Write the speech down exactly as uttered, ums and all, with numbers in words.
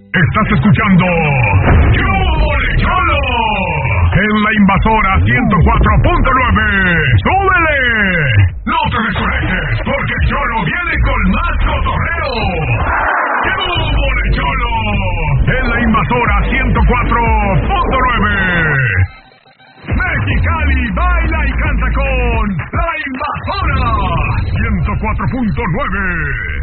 Estás escuchando ¡Chúbole, Cholo! En la Invasora ciento cuatro punto nueve. ¡Súbele! No te desconectes, porque Cholo viene con más cotorreo. ¡Chúbole, Cholo! En la Invasora ciento cuatro punto nueve. Mexicali baila y canta con la Invasora ciento cuatro punto nueve.